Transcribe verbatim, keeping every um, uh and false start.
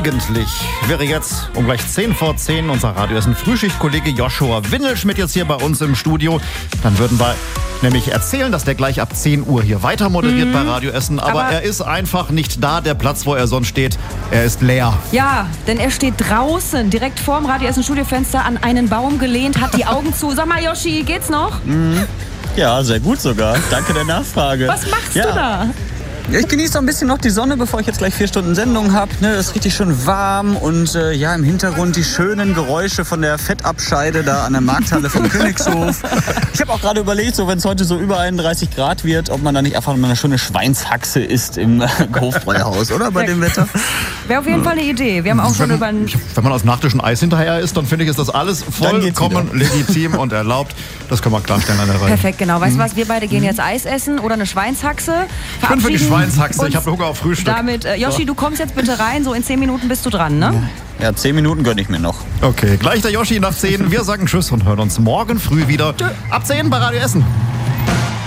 Eigentlich wäre jetzt um gleich zehn vor zehn unser Radio Essen Frühschichtkollege Joshua Windelschmidt jetzt hier bei uns im Studio. Dann würden wir nämlich erzählen, dass der gleich ab zehn Uhr hier weiter moderiert mhm. bei Radio Essen. Aber, Aber er ist einfach nicht da, der Platz, wo er sonst steht. Er ist leer. Ja, denn er steht draußen, direkt vorm Radio Essen Studiofenster an einen Baum gelehnt, hat die Augen zu. Sag mal, Yoshi, geht's noch? Mhm. Ja, sehr gut sogar. Danke der Nachfrage. Was machst ja. du da? Ich genieße ein bisschen noch die Sonne, bevor ich jetzt gleich vier Stunden Sendung habe. Ne, ist richtig schön warm und äh, ja, im Hintergrund die schönen Geräusche von der Fettabscheide da an der Markthalle vom Königshof. Ich habe auch gerade überlegt, so wenn es heute so über einunddreißig Grad wird, ob man da nicht einfach mal eine schöne Schweinshaxe isst im äh, Hofbräuhaus, oder bei dem Wetter? Wäre auf jeden Fall eine Idee. Wir haben auch schon wenn, über ein wenn man aus Nachtisch ein Eis hinterher isst, dann finde ich, ist das alles vollkommen legitim und erlaubt. Das können wir klarstellen an der Reihe. Perfekt, genau. Weißt du was, wir beide gehen jetzt Eis essen oder eine Schweinshaxe. Ich bin für die Schweinshaxe, ich habe Hunger auf Frühstück. Damit, äh, Yoshi, du kommst jetzt bitte rein, so in zehn Minuten bist du dran, ne? Ja, zehn Minuten gönne ich mir noch. Okay, gleich der Yoshi nach zehn. Wir sagen Tschüss und hören uns morgen früh wieder ab zehn bei Radio Essen.